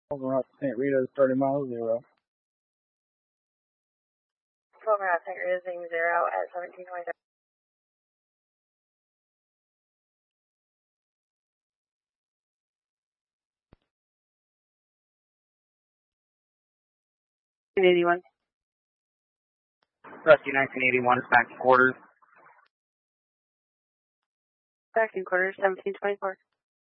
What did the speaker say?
Over out St. Rita's 30 miles 0. Over out St. Rita's 0 at 1727. $1981. Rescue 1981 is back to quarters. Back in quarters, 1724.